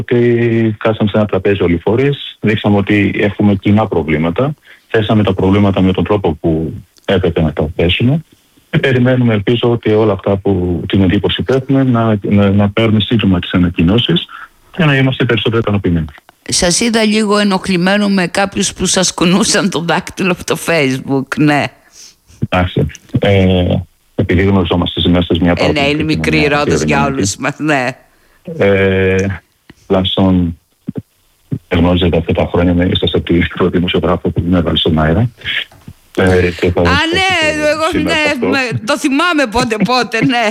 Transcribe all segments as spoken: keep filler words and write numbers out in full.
ότι κάτσαμε σε ένα τραπέζι όλοι οι φορείς, δείξαμε ότι έχουμε κοινά προβλήματα, θέσαμε τα προβλήματα με τον τρόπο που έπρεπε να τα θέσουμε και περιμένουμε, ελπίζω, ότι όλα αυτά που την εντύπωση που έχουμε να, να, να παίρνουμε σύντομα τις ανακοινώσεις και να είμαστε περισσότερο ικανοποιημένοι. Σας είδα λίγο ενοχλημένο με κάποιους που σας κουνούσαν το δάκτυλο από το Facebook, ναι. Εντάξει. Ε, επειδή γνωριζόμαστε μέσα σε μια ε, ναι, είναι μικρή Ρόδος για όλους μας, ναι. Ε, τουλάχιστον γνώριζετε αυτά τα χρόνια με είσαστε από τη πρώτη δημοσιογράφο που με έβαλε στον αέρα. Ε, Α, ναι, εγώ ναι, το θυμάμαι πότε πότε, ναι.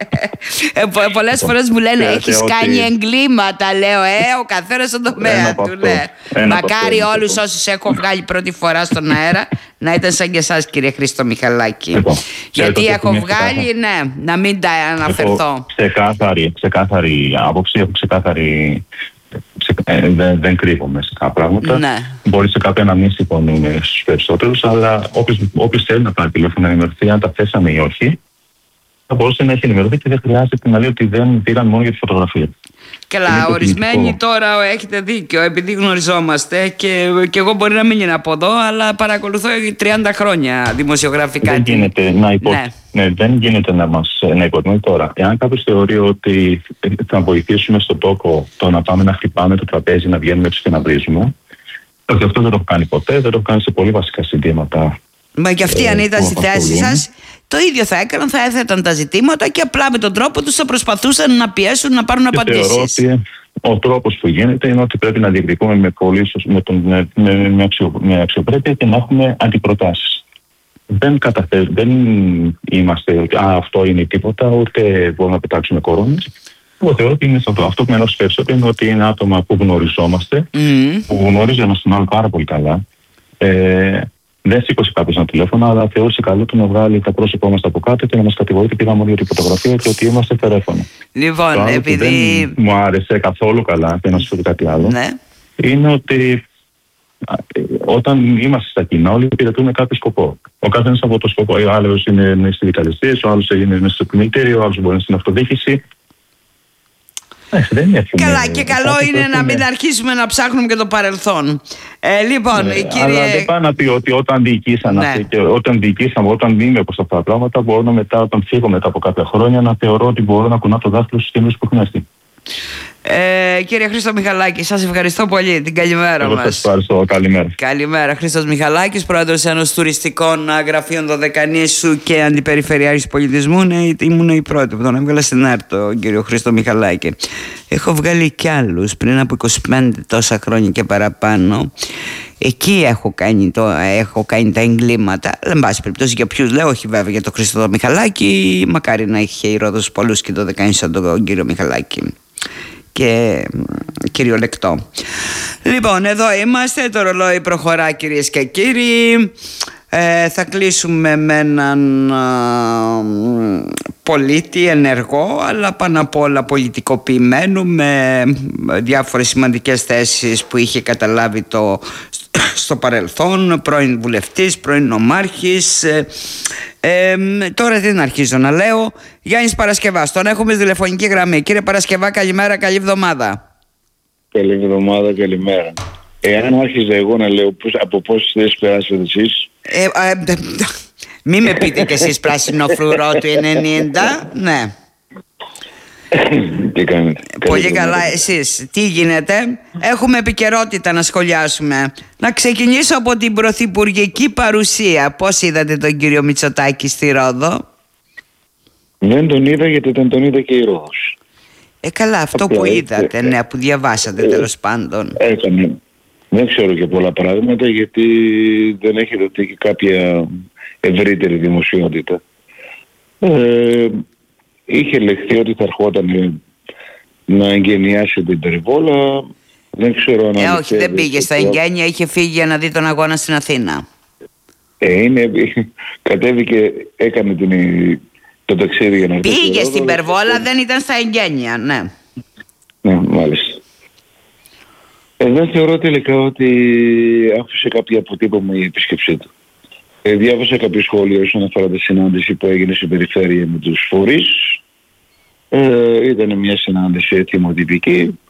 ε, πο, πολλές φορές μου λένε έχεις κάνει εγκλήματα, λέω, ε, ο καθένας στον τομέα του, ναι. Μακάρι όλους όσους έχω βγάλει πρώτη φορά στον αέρα να ήταν σαν και εσάς, κύριε Χρήστο Μιχαλάκη. Γιατί έχω βγάλει, ναι, να μην τα αναφερθώ. Ξεκάθαρη, ξεκάθαρη άποψη, έχω ξεκάθαρη. Ε, δεν, δεν κρύβομαι σε κάποια πράγματα. Ναι. Μπορεί σε κάποια να μην συμφωνούμε στους περισσότερους, αλλά όποιος θέλει να πάρει τηλέφωνο να ενημερωθεί, αν τα θέσαμε ή όχι, θα μπορούσε να έχει ενημερωθεί και δεν χρειάζεται να λέει ότι δεν πήραν μόνο για τη φωτογραφία. Καλά, ορισμένοι τώρα έχετε δίκιο, επειδή γνωριζόμαστε και, και εγώ μπορεί να μην είναι από εδώ, αλλά παρακολουθώ τριάντα χρόνια δημοσιογραφικά. Δεν γίνεται να υπο... ναι. Ναι, δεν γίνεται να μας να υποτιμεί τώρα. Εάν κάποιος θεωρεί ότι θα βοηθήσουμε στον τόκο το να πάμε να χτυπάμε το τραπέζι, να βγαίνουμε έτσι και να βρίζουμε, ότι αυτό δεν το έχω κάνει ποτέ, δεν το έχω κάνει σε πολύ βασικά ζητήματα. Μα και αυτοί, ε, αν ήταν στη θέση σας, το ίδιο θα έκαναν, θα έθεταν τα ζητήματα και απλά με τον τρόπο τους θα προσπαθούσαν να πιέσουν να πάρουν απαντήσεις. Θεωρώ ότι ο τρόπος που γίνεται είναι ότι πρέπει να διεκδικούμε με, πολύ, με, τον, με, με, με, αξιο, με αξιοπρέπεια και να έχουμε αντιπροτάσεις. Δεν, καταθε... δεν είμαστε ότι α, αυτό είναι τίποτα, ούτε μπορούμε να πετάξουμε κορώνες. Εγώ θεωρώ ότι είναι αυτό. Αυτό που με ενώσει περισσότερο είναι ότι είναι άτομα που γνωριζόμαστε, mm. που γνωρίζει ένας τον άλλο πάρα πολύ καλά. Ε, δεν σήκωσε κάποιος ένα τηλέφωνο, αλλά θεώρησε καλό του να βγάλει τα πρόσωπά μας από κάτω και να μας κατηγορεί ότι πήγαμε μόνο για τη φωτογραφία και ότι είμαστε τηλέφωνο. Λοιπόν, το άλλο επειδή. Που δεν μου άρεσε καθόλου καλά, και να σου πω κάτι άλλο, ναι. είναι ότι όταν είμαστε στα κοινά, όλοι υπηρετούμε κάποιο σκοπό. Ο καθένας από το σκοπό. Ο άλλος είναι στις δικαλιστίες, ο άλλος είναι μέσα στο κινητήριο, ο άλλος μπορεί να είναι στην αυτοδιοίκηση. Καλά, και καλό είναι να μην αρχίσουμε να ψάχνουμε και το παρελθόν. Ε, λοιπόν, ναι, κύριε. Αλλά δεν πάει να πει ότι όταν διοικήσαν ναι. αυτοί, και όταν διοικήσαμε, όταν είμαι από αυτά τα πράγματα, μπορώ μετά, όταν φύγω μετά από κάποια χρόνια, να θεωρώ ότι μπορώ να κουνάω το δάχτυλο στους τιμούς που έχουν έρθει. Ε, κύριε Χρήστο Μιχαλάκη, σας ευχαριστώ πολύ. Την καλημέρα Εγώ μας. σας ευχαριστώ. Καλημέρα. Καλημέρα. Χρήστος Μιχαλάκης, πρόεδρος ενός τουριστικών γραφείων Δωδεκανήσου και αντιπεριφερειάρχης πολιτισμού. Ναι, ήμουν η πρώτη που τον έβγαλα στην ΕΡΤ, τον κύριο Χρήστο Μιχαλάκη. Έχω βγάλει κι άλλους πριν από είκοσι πέντε τόσα χρόνια και παραπάνω. Εκεί έχω κάνει, το, έχω κάνει τα εγκλήματα. Αλλά, εν πάση περιπτώσει, για ποιους λέω, όχι βέβαια για τον Χρήστο Μιχαλάκη. Μακάρι να είχε η Ρόδος πολλούς και το Δωδεκανήσου τον κύριο Μιχαλάκη. Και κυριολεκτό. Λοιπόν, εδώ είμαστε, το ρολόι προχωρά, κυρίες και κύριοι. ε, Θα κλείσουμε με έναν α, πολίτη ενεργό, αλλά πάνω απ' όλα πολιτικοποιημένο, με διάφορες σημαντικές θέσεις που είχε καταλάβει το, στο παρελθόν, πρώην βουλευτής, πρώην νομάρχης. ε, ε, Τώρα δεν αρχίζω να λέω. Γιάννης Παρασκευάς, τον έχουμε στη τηλεφωνική γραμμή. Κύριε Παρασκευά, καλημέρα, καλή εβδομάδα. Καλή εβδομάδα, καλημέρα. Εάν άρχιζα εγώ να λέω πώς, από πόσες θέσεις περάσατε εσείς. ε, ε, Μη με πείτε κι εσείς πράσινο φρουρό του ενενήντα. Ναι. Τι κάνετε? Πολύ καλά, εσείς. Τι γίνεται? Έχουμε επικαιρότητα να σχολιάσουμε. Να ξεκινήσω από την πρωθυπουργική παρουσία. Πώς είδατε τον κύριο Μητσοτάκη στη Ρόδο? Δεν τον είδα, γιατί δεν τον είδα και η Ρόδος. Ε καλά, αυτό Απλά, που είδατε, ε, ναι, που διαβάσατε ε, τέλος πάντων. Έκανε. Δεν ξέρω και πολλά πράγματα, γιατί δεν έχει δοθεί και κάποια ευρύτερη δημοσιότητα. Ε, είχε λεχθεί ότι θα ερχόταν να εγγενιάσει την περιβόλα. Δεν ξέρω αν... Ε, όχι, δεν πήγε στα εγγένεια, είχε φύγει για να δει τον αγώνα στην Αθήνα. Ε, είναι, κατέβηκε, έκανε την, το ταξίδι για να έρθει. Πήγε στην Περβόλα, δεν ήταν στα εγγένεια, ναι. Ναι, μάλιστα. Ε, δεν θεωρώ τελικά ότι άφησε κάποια αποτύπωμα η επίσκεψή του. Ε, διάβασα κάποιο σχόλιο όσον αφορά τη συνάντηση που έγινε στην περιφέρεια με τους φορείς. Ε, ήταν μια συνάντηση εθιμοτυπική.